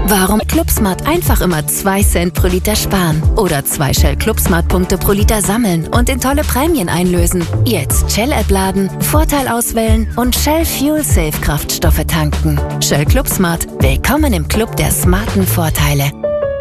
Warum ClubSmart einfach immer 2 Cent pro Liter sparen oder 2 Shell ClubSmart-Punkte pro Liter sammeln und in tolle Prämien einlösen. Jetzt Shell-App laden, Vorteil auswählen und Shell Fuel Safe Kraftstoffe tanken. Shell ClubSmart. Willkommen im Club der smarten Vorteile.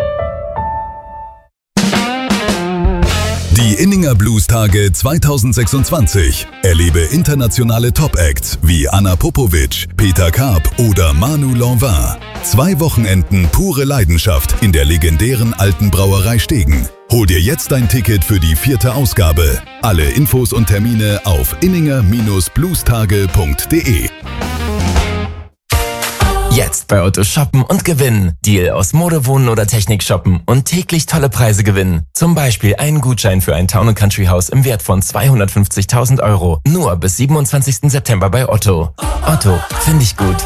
Die Inninger Blues-Tage 2026. Erlebe internationale Top-Acts wie Anna Popovic, Peter Karp oder Manu Lanvin. 2 Wochenenden pure Leidenschaft in der legendären Alten Brauerei Stegen. Hol dir jetzt dein Ticket für die 4. Ausgabe. Alle Infos und Termine auf inninger-bluestage.de. Jetzt bei Otto shoppen und gewinnen. Deal aus Mode, Wohnen oder Technik shoppen und täglich tolle Preise gewinnen. Zum Beispiel einen Gutschein für ein Town & Country Haus im Wert von 250.000 €. Nur bis 27. September bei Otto. Otto, finde ich gut.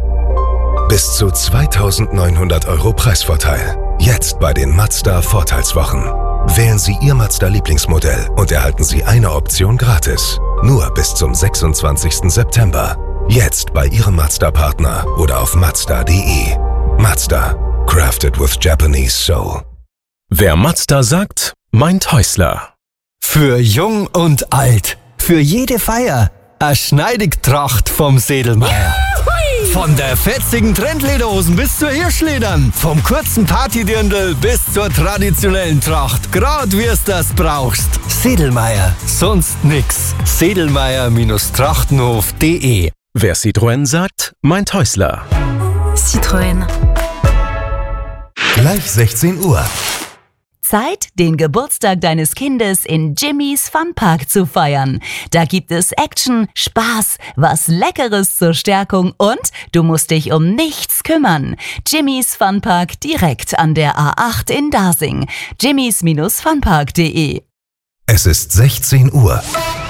Bis zu 2.900 € Preisvorteil. Jetzt bei den Mazda Vorteilswochen. Wählen Sie Ihr Mazda Lieblingsmodell und erhalten Sie eine Option gratis. Nur bis zum 26. September. Jetzt bei Ihrem Mazda-Partner oder auf Mazda.de. Mazda. Crafted with Japanese Soul. Wer Mazda sagt, meint Häusler. Für jung und alt. Für jede Feier. Eine Schneidigtracht vom Sedlmeier. Von der fetzigen Trendlederhosen bis zur Hirschledern. Vom kurzen Partydirndl bis zur traditionellen Tracht. Grad wie es das brauchst. Sedlmeier. Sonst nix. Sedlmeier-trachtenhof.de. Wer Citroën sagt, meint Häusler. Citroën. Gleich 16 Uhr. Zeit, den Geburtstag deines Kindes in Jimmy's Funpark zu feiern. Da gibt es Action, Spaß, was Leckeres zur Stärkung und du musst dich um nichts kümmern. Jimmy's Funpark direkt an der A8 in Dasing. jimmys-funpark.de. Es ist 16 Uhr.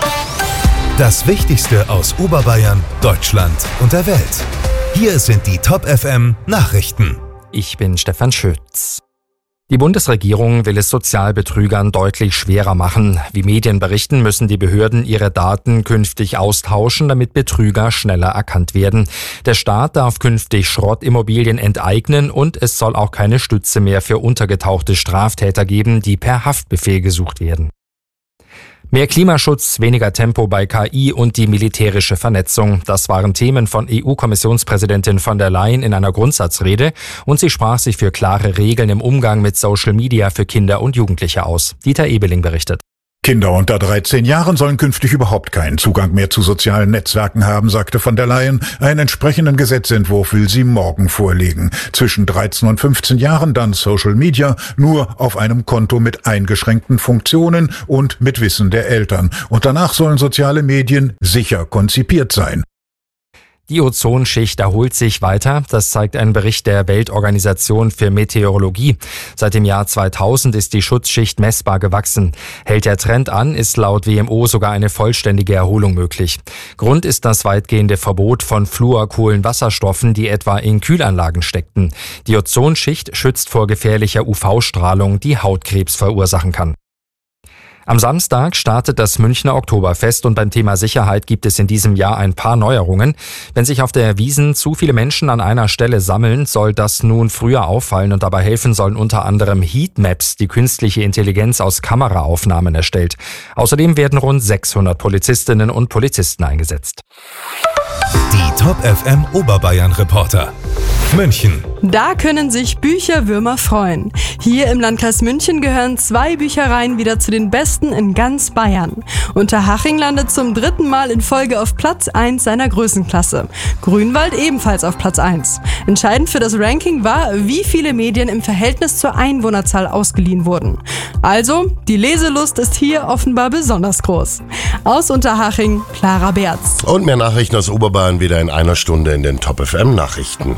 Das Wichtigste aus Oberbayern, Deutschland und der Welt. Hier sind die Top FM Nachrichten. Ich bin Stefan Schütz. Die Bundesregierung will es Sozialbetrügern deutlich schwerer machen. Wie Medien berichten, müssen die Behörden ihre Daten künftig austauschen, damit Betrüger schneller erkannt werden. Der Staat darf künftig Schrottimmobilien enteignen und es soll auch keine Stütze mehr für untergetauchte Straftäter geben, die per Haftbefehl gesucht werden. Mehr Klimaschutz, weniger Tempo bei KI und die militärische Vernetzung. Das waren Themen von EU-Kommissionspräsidentin von der Leyen in einer Grundsatzrede und sie sprach sich für klare Regeln im Umgang mit Social Media für Kinder und Jugendliche aus. Dieter Ebeling berichtet. Kinder unter 13 Jahren sollen künftig überhaupt keinen Zugang mehr zu sozialen Netzwerken haben, sagte von der Leyen. Einen entsprechenden Gesetzentwurf will sie morgen vorlegen. Zwischen 13 und 15 Jahren dann Social Media, nur auf einem Konto mit eingeschränkten Funktionen und mit Wissen der Eltern. Und danach sollen soziale Medien sicher konzipiert sein. Die Ozonschicht erholt sich weiter, das zeigt ein Bericht der Weltorganisation für Meteorologie. Seit dem Jahr 2000 ist die Schutzschicht messbar gewachsen. Hält der Trend an, ist laut WMO sogar eine vollständige Erholung möglich. Grund ist das weitgehende Verbot von Fluorkohlenwasserstoffen, die etwa in Kühlanlagen steckten. Die Ozonschicht schützt vor gefährlicher UV-Strahlung, die Hautkrebs verursachen kann. Am Samstag startet das Münchner Oktoberfest und beim Thema Sicherheit gibt es in diesem Jahr ein paar Neuerungen. Wenn sich auf der Wiesn zu viele Menschen an einer Stelle sammeln, soll das nun früher auffallen und dabei helfen sollen unter anderem Heatmaps, die künstliche Intelligenz aus Kameraaufnahmen erstellt. Außerdem werden rund 600 Polizistinnen und Polizisten eingesetzt. Die Top FM Oberbayern Reporter. München. Da können sich Bücherwürmer freuen. Hier im Landkreis München gehören 2 Büchereien wieder zu den besten in ganz Bayern. Unterhaching landet zum 3. Mal in Folge auf Platz 1 seiner Größenklasse. Grünwald ebenfalls auf Platz 1. Entscheidend für das Ranking war, wie viele Medien im Verhältnis zur Einwohnerzahl ausgeliehen wurden. Also, die Leselust ist hier offenbar besonders groß. Aus Unterhaching, Clara Berz. Und mehr Nachrichten aus Oberbayern wieder in einer Stunde in den Top FM Nachrichten.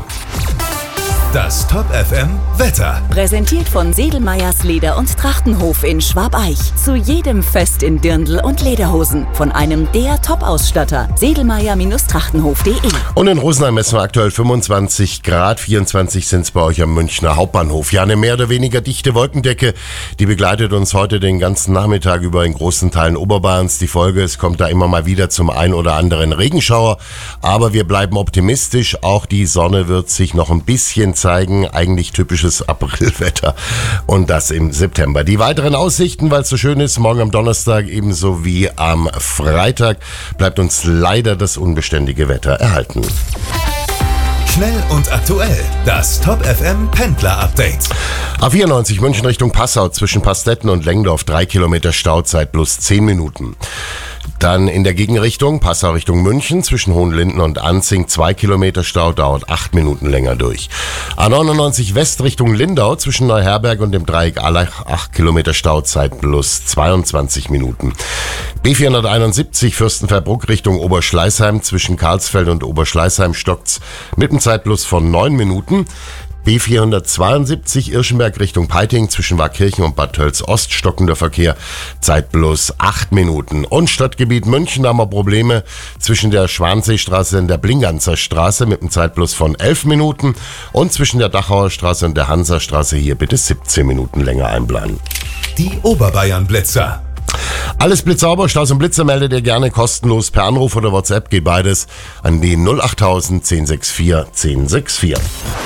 Das Top FM Wetter. Präsentiert von Sedlmeiers Leder- und Trachtenhof in Schwabeich. Zu jedem Fest in Dirndl und Lederhosen. Von einem der Top-Ausstatter. Sedlmeier-trachtenhof.de. Und in Rosenheim messen wir aktuell 25 Grad, 24 sind es bei euch am Münchner Hauptbahnhof. Ja, eine mehr oder weniger dichte Wolkendecke, die begleitet uns heute den ganzen Nachmittag über in großen Teilen Oberbayerns. Die Folge, es kommt da immer mal wieder zum ein oder anderen Regenschauer. Aber wir bleiben optimistisch, auch die Sonne wird sich noch ein bisschen zeigen eigentlich typisches Aprilwetter und das im September. Die weiteren Aussichten, weil es so schön ist, morgen am Donnerstag ebenso wie am Freitag bleibt uns leider das unbeständige Wetter erhalten. Schnell und aktuell, das Top FM Pendler Update. A94 München Richtung Passau zwischen Pastetten und Lengdorf 3 Kilometer Stauzeit plus 10 Minuten. Dann in der Gegenrichtung, Passau Richtung München, zwischen Hohenlinden und Anzing, 2 Kilometer Stau, dauert 8 Minuten länger durch. A99 West Richtung Lindau, zwischen Neuherberg und dem Dreieck Allach, 8 Kilometer Stauzeit plus 22 Minuten. B471 Fürstenfeldbruck Richtung Oberschleißheim, zwischen Karlsfeld und Oberschleißheim stockt's mit einem Zeitplus von 9 Minuten. B472 Irschenberg Richtung Peiting zwischen Warkirchen und Bad Tölz-Ost stockender Verkehr, Zeitplus 8 Minuten. Und Stadtgebiet München, da haben wir Probleme zwischen der Schwanseestraße und der Blinganzer Straße mit einem Zeitplus von 11 Minuten und zwischen der Dachauer Straße und der Hansastraße hier bitte 17 Minuten länger einplanen. Die Oberbayern-Blitzer. Alles blitzsauber, Staus und Blitzer meldet ihr gerne kostenlos per Anruf oder WhatsApp, geht beides an die 08000 1064 1064.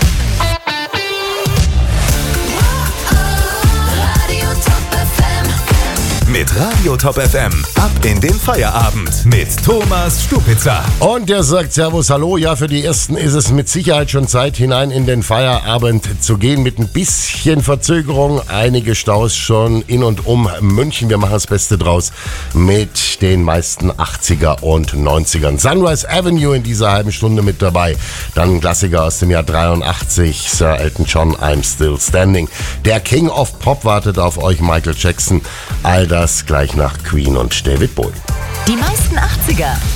Mit Radio Top FM ab in den Feierabend mit Thomas Stupitzer. Und der sagt Servus, hallo. Ja, für die Ersten ist es mit Sicherheit schon Zeit, hinein in den Feierabend zu gehen. Mit ein bisschen Verzögerung. Einige Staus schon in und um München. Wir machen das Beste draus mit den meisten 80er und 90ern. Sunrise Avenue in dieser halben Stunde mit dabei. Dann ein Klassiker aus dem Jahr 83. Sir Elton John, I'm Still Standing. Der King of Pop wartet auf euch, Michael Jackson. All das gleich nach Queen und David Bowie. Die meisten 80er